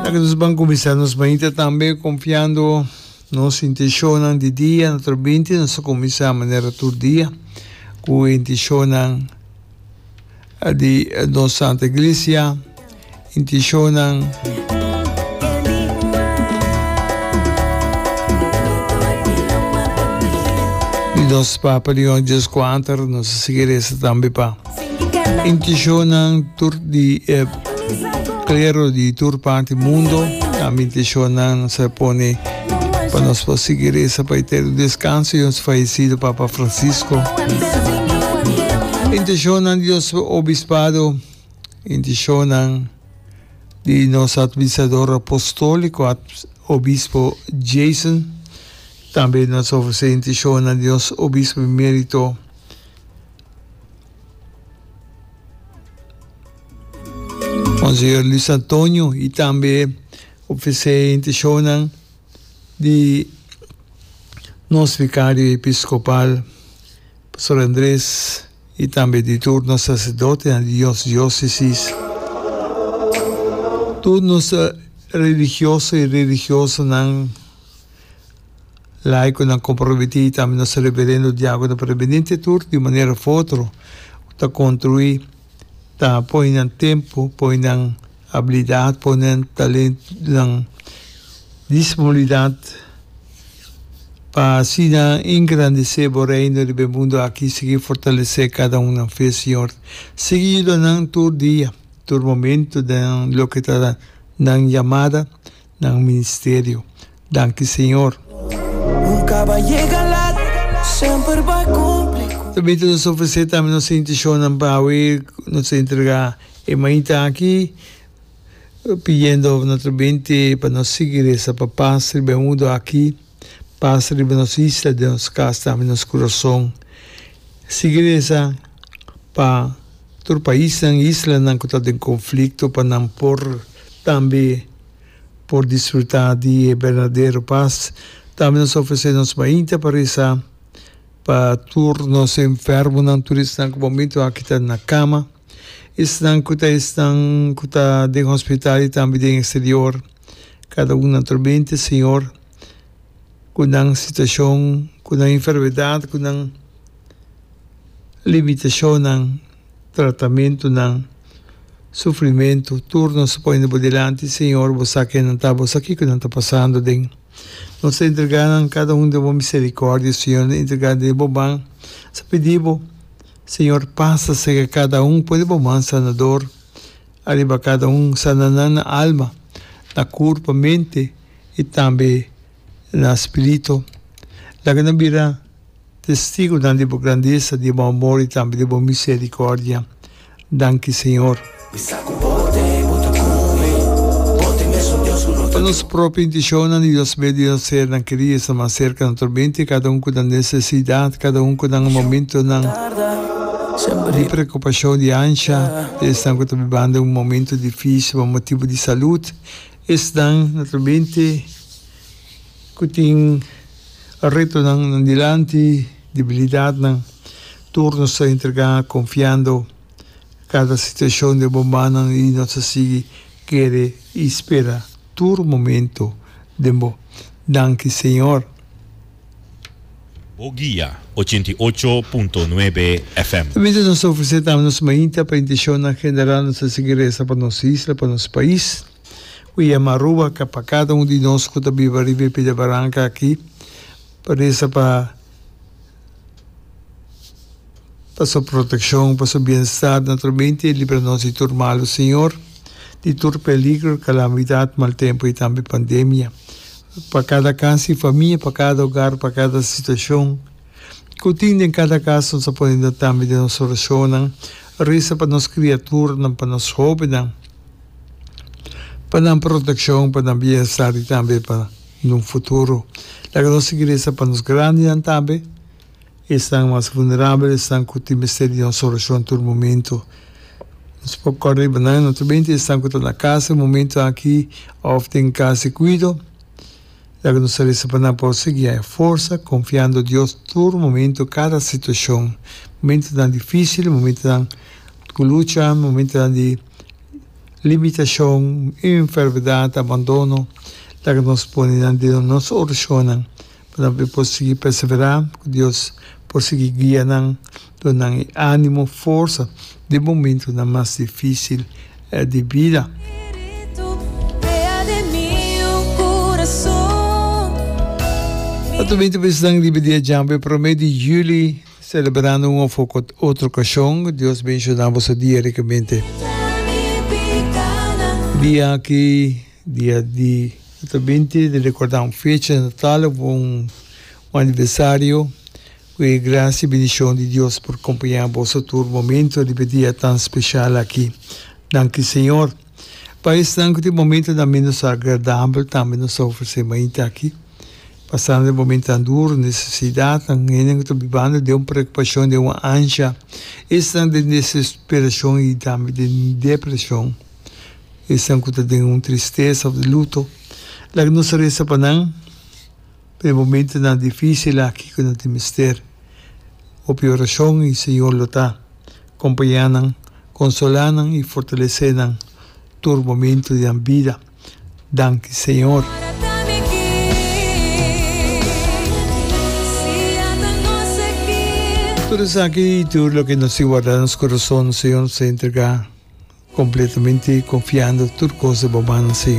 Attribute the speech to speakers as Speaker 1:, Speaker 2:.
Speaker 1: que nós vamos começar nos mainta também confiando nos intencionam de dia, naturalmente, nós começamos a maneira todo dia, com intencionam de nossa Santa Igreja, intencionam de nosso Papa Leão Jesus IV, nossa igreja também para intencionam tur de clero de toda parte do mundo, também intencionam se põe para nós conseguir essa para ter o descanso e os falecido Papa Francisco. Intencionam de nosso obispado, intencionam de nosso administrador apostólico, obispo Jason. Também nós oferecemos intencionam de nosso obispo emérito Monsenhor Luiz Antônio, e também oferecemos intencionam de nosso vicário episcopal, pastor Andrés, e também de todos os sacerdotes de nossa dióceses. Todos os religiosos e religiosas não laico não comprometidos, também nosso reverendo diácono presidente, tudo de maneira outra, para construir, para pôr em tempo, pôr em habilidade, pôr em talento, em disponibilidade, para assim engrandecer o reino do mundo aqui, seguir fortalecer cada um na fé, Senhor. Seguido em todo dia, todo momento, no que está na chamada, no ministério. Danke, Senhor.
Speaker 2: Nunca vai chegar lá, sempre vai cumprir.
Speaker 1: Também nos oferecer também nossa intenção para nos entregar e mainta aqui, pedindo naturalmente para nós seguir essa para paz do mundo aqui, paz da nossa isla, de nossa casa, também nosso coração. Seguir essa para todo o país, na isla, não está em conflito, para não por também por desfrutar de verdadeira paz. Também nos oferecemos mainta para essa para todos enfermos, não turistas no momento aqui está na cama, estão de hospital e também de exterior, cada um naturalmente, Senhor, com uma situação, com uma enfermidade, com uma limitação, um tratamento, um sofrimento, tudo nos põe por delante, Senhor, você que não está, você que não está passando, nós entregamos cada um de boa misericórdia, Senhor, entregando de bom. Se pedimos, Senhor, passa-se a cada um, pode bom sanador, arriba cada um, sanando na alma, na corpo, mente e também no espírito. Lá que não virá testigo da grandeza, de bom amor e também de boa misericórdia. Danke, Senhor. Para nos próprios intencionam e Deus vê Deus ser na criança mais cerca naturalmente, cada um com a necessidade, cada um com um momento de preocupação, de ansia, estão vivendo um momento difícil, um motivo de saúde, estão naturalmente com retornando adiante, debilidade, turnos a entregar, confiando cada situação de bombana e não se quer e espera. Todo momento de bom. Danke, Senhor.
Speaker 3: O Guia 88.9 FM.
Speaker 1: Também nós oferecemos uma intenção para a intenção general nossa segurança para nossa isla, para nosso país. E a rua que para cada um de nós que está vivo pela barranca aqui, para essa para sua proteção, para seu bem-estar, naturalmente, livra-nos de todo mal, Senhor. De todo peligro, calamidade, mau tempo e também pandemia. Para cada casa e família, para cada hogar, para cada situação. Continua em cada caso, nós podemos também de nossa oração, reza para nossas criaturas, para nossos jovens, para dar proteção, para dar bem-estar e também para no futuro. A nossa igreja para nos grandes também, estão mais vulneráveis, estão com o mistério de nossa oração em todo momento. Nós podemos correr banana, naturalmente, estamos na casa, momento aqui, often em casa e cuido. A nossa reza para conseguir a força, confiando em Deus todo momento, cada situação. Momento tão difícil, momento tão de luta, momento tão de limitação, enfermidade, abandono, lá que nos põe na Deus, nos oracionam, para conseguir perseverar, que Deus conseguir guiar, dando ânimo, força, de momento na mais difícil de vida. Atualmente estamos dividindo já para o mês de julho, celebrando uma outra ocasião. Deus abençoe diariamente. Dia aqui, dia de atualmente, de recordar uma fecha de Natal, um aniversário. E graças e bendição de Deus por acompanhar vosso momento de dia tão especial aqui. Danke, Senhor. Para este momento também nos agradável, também nos oferecer muito aqui. Passando um momento tão duro, necessidade, também estou vivendo de uma preocupação, de uma ânsia, estão de desesperação e também de depressão. Estão de uma tristeza, de luto. Lá que nos resta para nós, no momento tão difícil aqui que não temos ter. A oração e o Senhor lo está acompanhando, consolando e fortalecendo todo momento de vida. Danke, Senhor. Tudo isso aqui, tudo o que nos guarda nos corações, o Senhor se entrega completamente confiando, tudo coisa boa no Senhor.